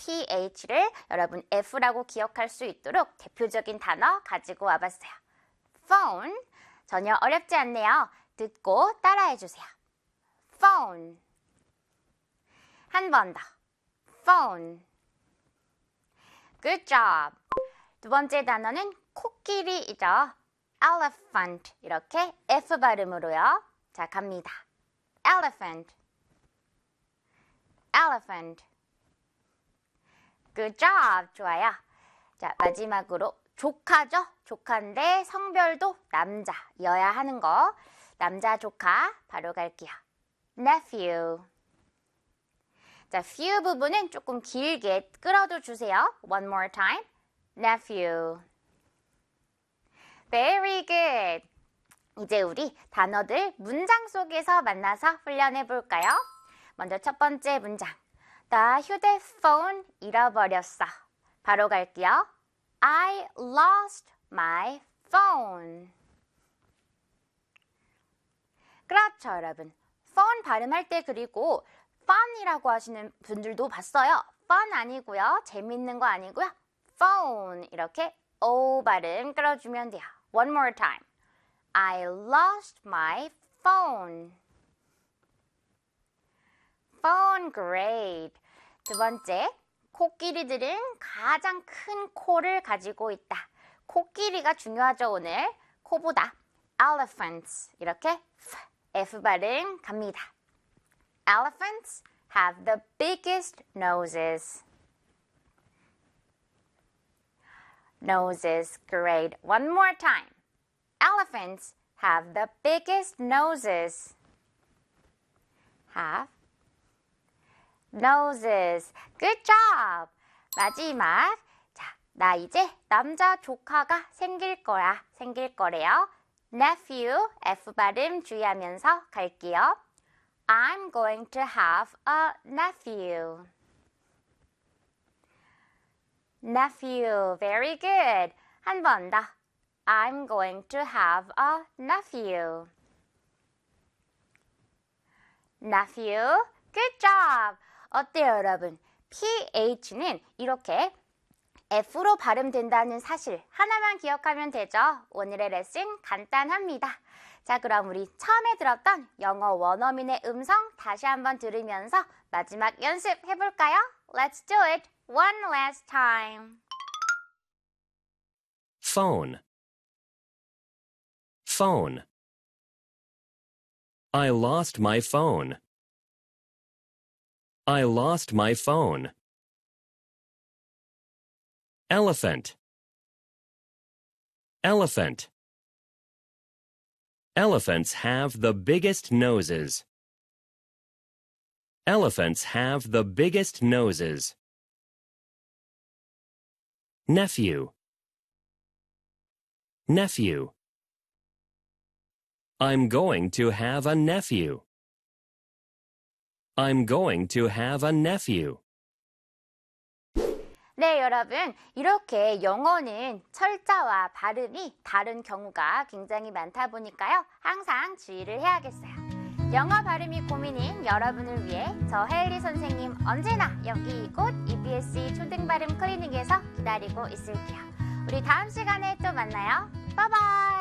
PH를 여러분 F라고 기억할 수 있도록 대표적인 단어 가지고 와봤어요. phone, 전혀 어렵지 않네요. 듣고 따라해주세요. phone. 한 번 더. phone. Good job. 두 번째 단어는 코끼리이죠. elephant. 이렇게 F 발음으로요. 자, 갑니다. elephant. elephant. Good job. 좋아요. 자, 마지막으로 조카죠. 조카인데 성별도 남자여야 하는 거. 남자 조카 바로 갈게요. nephew. 자, few 부분은 조금 길게 끌어도 주세요. One more time. nephew. Very good. 이제 우리 단어들 문장 속에서 만나서 훈련해 볼까요? 먼저 첫 번째 문장. 나 휴대폰 잃어버렸어. 바로 갈게요. I lost my phone. 그렇죠, 여러분. phone 발음할 때 그리고 fun이라고 하시는 분들도 봤어요. fun 아니고요. 재밌는 거 아니고요. phone 이렇게 O 발음 끌어주면 돼요. One more time. I lost my phone. phone, great. 두 번째, 코끼리들은 가장 큰 코를 가지고 있다. 코끼리가 중요하죠, 오늘. 코보다 elephants 이렇게 F 발음 갑니다. Elephants have the biggest noses. Noses, great. One more time. Elephants have the biggest noses. Have noses. Good job. 마지막. 자, 나 이제 남자 조카가 생길 거래요. nephew, F 발음 주의하면서 갈게요. I'm going to have a nephew. Nephew, very good. 한 번 더. I'm going to have a nephew. Nephew, good job. 어때요, 여러분? PH는 이렇게 F로 발음된다는 사실 하나만 기억하면 되죠? 오늘의 레슨 간단합니다. 자, 그럼 우리 처음에 들었던 영어 원어민의 음성 다시 한번 들으면서 마지막 연습해볼까요? Let's do it one last time. Phone. Phone. I lost my phone. I lost my phone. Elephant. Elephant. Elephants have the biggest noses. Elephants have the biggest noses. Nephew. Nephew. I'm going to have a nephew. I'm going to have a nephew. 네, 여러분. 이렇게 영어는 철자와 발음이 다른 경우가 굉장히 많다 보니까요. 항상 주의를 해야겠어요. 영어 발음이 고민인 여러분을 위해 저 헨리 선생님 언제나 여기 이곳 EBS 초등발음 클리닉에서 기다리고 있을게요. 우리 다음 시간에 또 만나요. 바이바이.